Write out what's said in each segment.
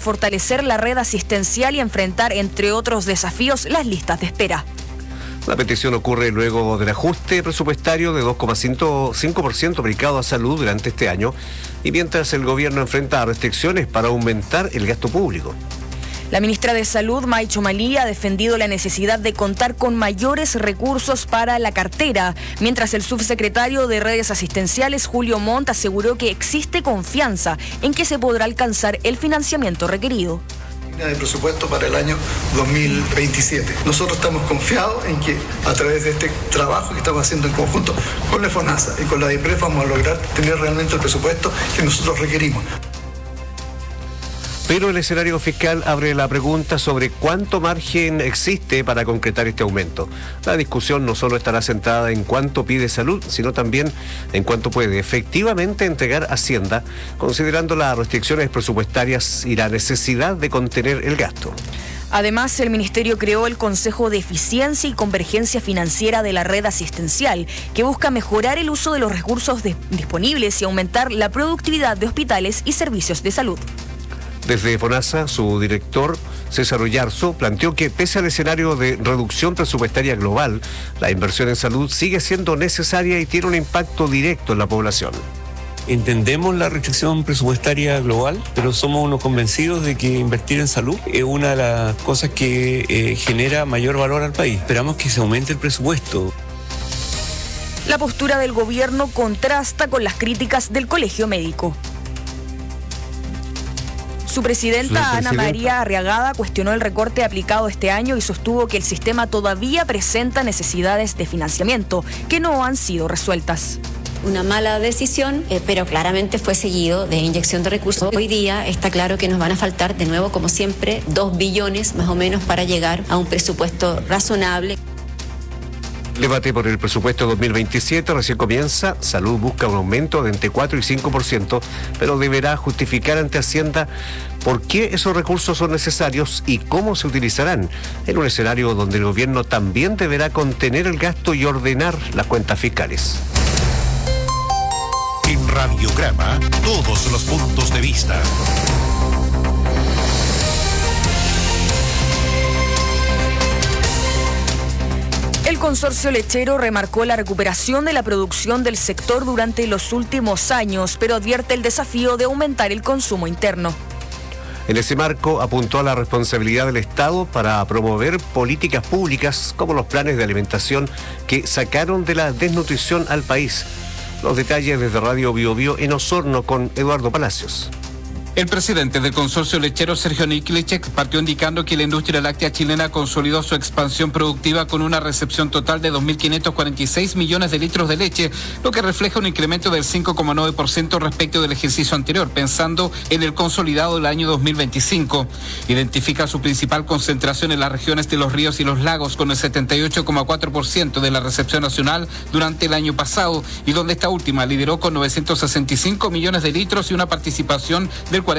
fortalecer la red asistencial y enfrentar, entre otros desafíos, las listas de espera. La petición ocurre luego del ajuste presupuestario de 2,5% aplicado a salud durante este año y mientras el gobierno enfrenta restricciones para aumentar el gasto público. La ministra de Salud, May Chomali, ha defendido la necesidad de contar con mayores recursos para la cartera, mientras el subsecretario de Redes Asistenciales, Julio Montt, aseguró que existe confianza en que se podrá alcanzar el financiamiento requerido. De presupuesto para el año 2027. Nosotros estamos confiados en que a través de este trabajo que estamos haciendo en conjunto con la FONASA y con la DIPRES vamos a lograr tener realmente el presupuesto que nosotros requerimos. Pero el escenario fiscal abre la pregunta sobre cuánto margen existe para concretar este aumento. La discusión no solo estará centrada en cuánto pide salud, sino también en cuánto puede efectivamente entregar Hacienda, considerando las restricciones presupuestarias y la necesidad de contener el gasto. Además, el Ministerio creó el Consejo de Eficiencia y Convergencia Financiera de la Red Asistencial, que busca mejorar el uso de los recursos disponibles y aumentar la productividad de hospitales y servicios de salud. Desde FONASA, su director, César Oyarzo, planteó que pese al escenario de reducción presupuestaria global, la inversión en salud sigue siendo necesaria y tiene un impacto directo en la población. Entendemos la restricción presupuestaria global, pero somos unos convencidos de que invertir en salud es una de las cosas que genera mayor valor al país. Esperamos que se aumente el presupuesto. La postura del gobierno contrasta con las críticas del Colegio Médico. Su presidenta, Ana María Arriagada, cuestionó el recorte aplicado este año y sostuvo que el sistema todavía presenta necesidades de financiamiento que no han sido resueltas. Una mala decisión, pero claramente fue seguido de inyección de recursos. Hoy día está claro que nos van a faltar, de nuevo, como siempre, 2 billones más o menos para llegar a un presupuesto razonable. El debate por el presupuesto 2027 recién comienza. Salud busca un aumento de entre 4 y 5%, pero deberá justificar ante Hacienda por qué esos recursos son necesarios y cómo se utilizarán, en un escenario donde el gobierno también deberá contener el gasto y ordenar las cuentas fiscales. En Radiograma, todos los puntos de vista. El consorcio lechero remarcó la recuperación de la producción del sector durante los últimos años, pero advierte el desafío de aumentar el consumo interno. En ese marco apuntó a la responsabilidad del Estado para promover políticas públicas como los planes de alimentación que sacaron de la desnutrición al país. Los detalles desde Radio Bio Bio en Osorno con Eduardo Palacios. El presidente del consorcio lechero, Sergio Niklicek, partió indicando que la industria láctea chilena consolidó su expansión productiva con una recepción total de 2.546 millones de litros de leche, lo que refleja un incremento del 5,9% respecto del ejercicio anterior, pensando en el consolidado del año 2025. Identifica su principal concentración en las regiones de los ríos y los lagos, con el 78,4% de la recepción nacional durante el año pasado, y donde esta última lideró con 965 millones de litros y una participación del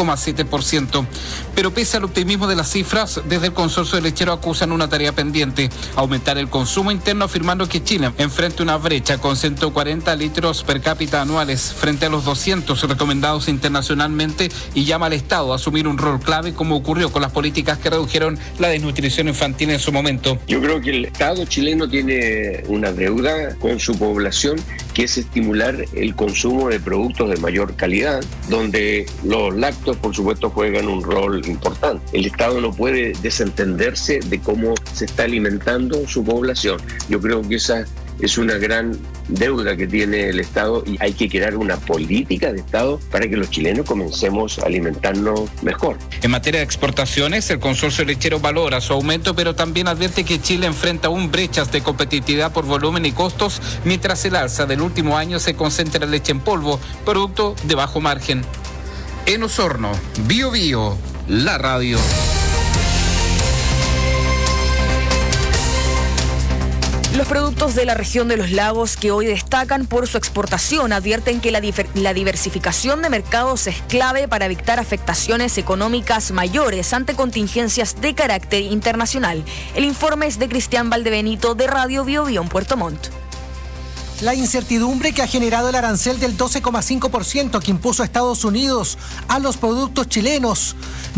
40,7%. Pero pese al optimismo de las cifras, desde el consorcio lechero acusan una tarea pendiente: aumentar el consumo interno, afirmando que Chile enfrenta una brecha con 140 litros per cápita anuales frente a los 200 recomendados internacionalmente, y llama al Estado a asumir un rol clave, como ocurrió con las políticas que redujeron la desnutrición infantil en su momento. Yo creo que el Estado chileno tiene una deuda con su población, que es estimular el consumo de productos de mayor calidad, donde los lácteos, por supuesto, juegan un rol importante. El Estado no puede desentenderse de cómo se está alimentando su población. Yo creo que esa es una gran deuda que tiene el Estado y hay que crear una política de Estado para que los chilenos comencemos a alimentarnos mejor. En materia de exportaciones, el consorcio lechero valora su aumento, pero también advierte que Chile enfrenta aún brechas de competitividad por volumen y costos, mientras el alza del último año se concentra en leche en polvo, producto de bajo margen. En Osorno, Bio Bio, la radio. Los productos de la región de los lagos, que hoy destacan por su exportación, advierten que la diversificación de mercados es clave para evitar afectaciones económicas mayores ante contingencias de carácter internacional. El informe es de Cristian Valdebenito, de Radio Bio Bio en Puerto Montt. La incertidumbre que ha generado el arancel del 12,5% que impuso Estados Unidos a los productos chilenos